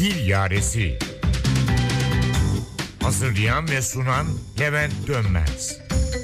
Dil Yaresi. Hazırlayan ve sunan Levent Dönmez.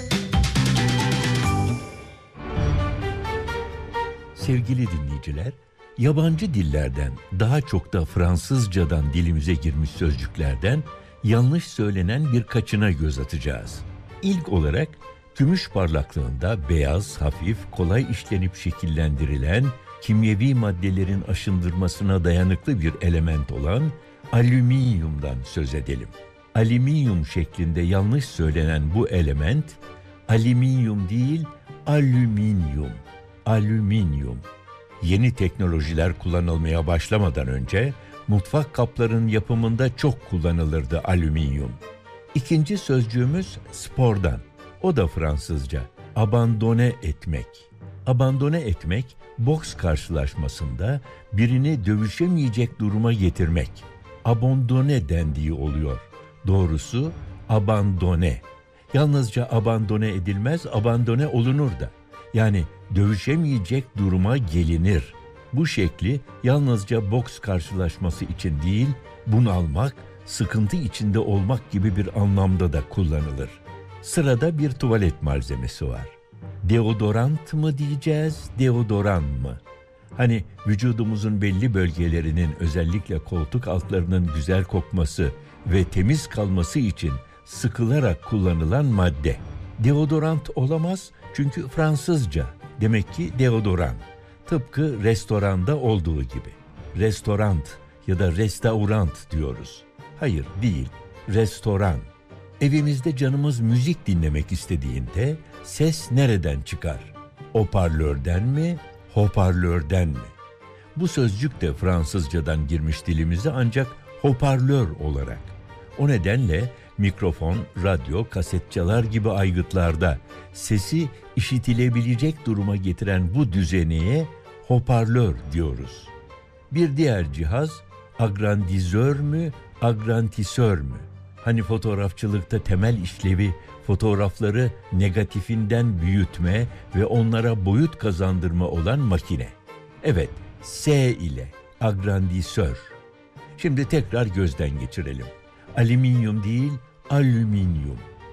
Sevgili dinleyiciler, yabancı dillerden, daha çok da Fransızcadan dilimize girmiş sözcüklerden yanlış söylenen birkaçına göz atacağız. İlk olarak gümüş parlaklığında beyaz, hafif, kolay işlenip şekillendirilen, kimyevi maddelerin aşındırmasına dayanıklı bir element olan alüminyumdan söz edelim. Alüminyum şeklinde yanlış söylenen bu element, alüminyum değil, alüminyum. Alüminyum. Yeni teknolojiler kullanılmaya başlamadan önce mutfak kaplarının yapımında çok kullanılırdı alüminyum. İkinci sözcüğümüz spordan. O da Fransızca. Abandone etmek. Abandone etmek, boks karşılaşmasında birini dövüşemeyecek duruma getirmek. Abandone dendiği oluyor. Doğrusu abandone. Yalnızca abandone edilmez, abandone olunur da. Yani dövüşemeyecek duruma gelinir. Bu şekli yalnızca boks karşılaşması için değil, bunalmak, sıkıntı içinde olmak gibi bir anlamda da kullanılır. Sırada bir tuvalet malzemesi var. Deodorant mı diyeceğiz, deodoran mı? Hani vücudumuzun belli bölgelerinin, özellikle koltuk altlarının güzel kokması ve temiz kalması için sıkılarak kullanılan madde. Deodorant olamaz çünkü Fransızca. Demek ki deodoran. Tıpkı restoranda olduğu gibi. Restorant ya da restaurant diyoruz. Hayır, değil. Restoran. Evimizde canımız müzik dinlemek istediğinde ses nereden çıkar? Hoparlörden mi, hoparlörden mi? Bu sözcük de Fransızcadan girmiş dilimize ancak hoparlör olarak. O nedenle mikrofon, radyo, kasetçalar gibi aygıtlarda sesi işitilebilecek duruma getiren bu düzeneye hoparlör diyoruz. Bir diğer cihaz agrandizör mü, agrantisör mü? Hani fotoğrafçılıkta temel işlevi fotoğrafları negatifinden büyütme ve onlara boyut kazandırma olan makine. Evet, S ile agrandisör. Şimdi tekrar gözden geçirelim. Alüminyum değil, alüminyum.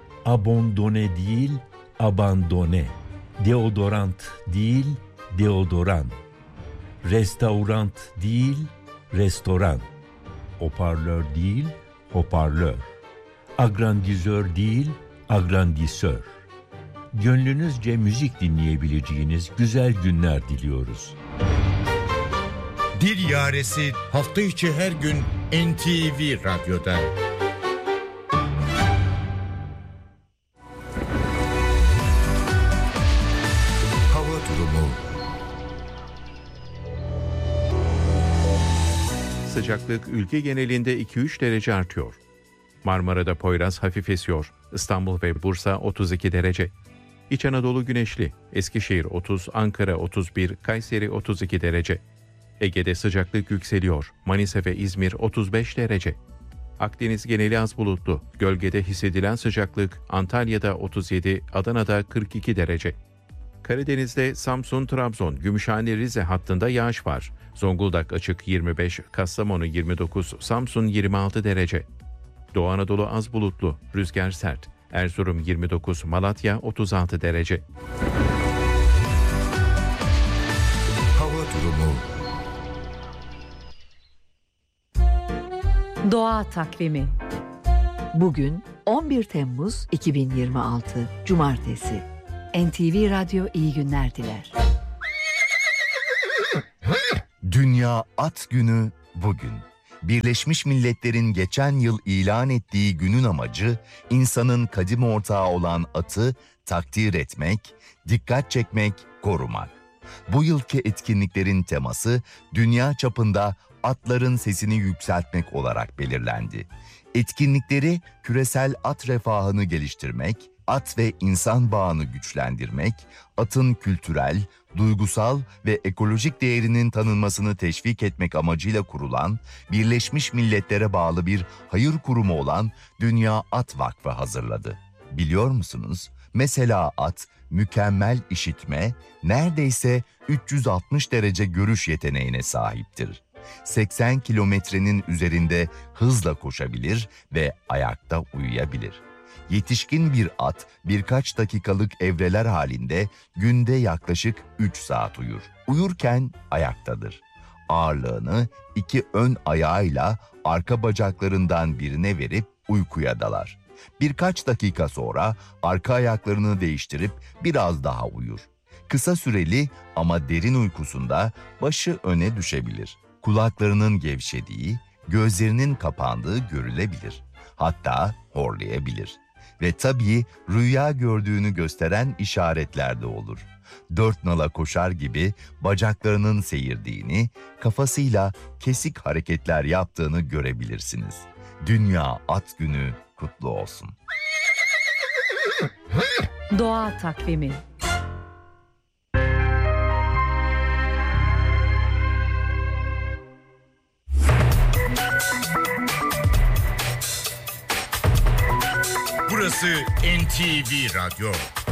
Abandone değil, abandone. Deodorant değil, deodoran. Restaurant değil, restoran. Hoparlör değil, hoparlör. Agrandizör değil, agrandisör. Gönlünüzce müzik dinleyebileceğiniz güzel günler diliyoruz. Dil Yaresi hafta içi her gün NTV Radyo'da. Hava durumu. Sıcaklık ülke genelinde 2-3 derece artıyor. Marmara'da Poyraz hafif esiyor. İstanbul ve Bursa 32 derece. İç Anadolu güneşli. Eskişehir 30, Ankara 31, Kayseri 32 derece. Ege'de sıcaklık yükseliyor. Manisa ve İzmir 35 derece. Akdeniz geneli az bulutlu. Gölgede hissedilen sıcaklık Antalya'da 37, Adana'da 42 derece. Karadeniz'de Samsun, Trabzon, Gümüşhane, Rize hattında yağış var. Zonguldak açık 25, Kastamonu 29, Samsun 26 derece. Doğu Anadolu az bulutlu, rüzgar sert. Erzurum 29, Malatya 36 derece. Hava durumu. Doğa takvimi. Bugün 11 Temmuz 2026 Cumartesi. NTV Radyo iyi günler diler. Dünya At Günü bugün. Birleşmiş Milletler'in geçen yıl ilan ettiği günün amacı, insanın kadim ortağı olan atı takdir etmek, dikkat çekmek, korumak. Bu yılki etkinliklerin teması, dünya çapında atların sesini yükseltmek olarak belirlendi. Etkinlikleri küresel at refahını geliştirmek, at ve insan bağını güçlendirmek, atın kültürel, duygusal ve ekolojik değerinin tanınmasını teşvik etmek amacıyla kurulan, Birleşmiş Milletler'e bağlı bir hayır kurumu olan Dünya At Vakfı hazırladı. Biliyor musunuz? Mesela at, mükemmel işitme, neredeyse 360 derece görüş yeteneğine sahiptir. 80 kilometrenin üzerinde hızla koşabilir ve ayakta uyuyabilir. Yetişkin bir at birkaç dakikalık evreler halinde günde yaklaşık 3 saat uyur. Uyurken ayaktadır. Ağırlığını 2 ön ayağıyla arka bacaklarından birine verip uykuya dalar. Birkaç dakika sonra arka ayaklarını değiştirip biraz daha uyur. Kısa süreli ama derin uykusunda başı öne düşebilir. Kulaklarının gevşediği, gözlerinin kapandığı görülebilir. Hatta horlayabilir. Ve tabii rüya gördüğünü gösteren işaretler de olur. 4 nala koşar gibi bacaklarının seyirdiğini, kafasıyla kesik hareketler yaptığını görebilirsiniz. Dünya At Günü kutlu olsun. Doğa takvimi. Burası NTV Radyo.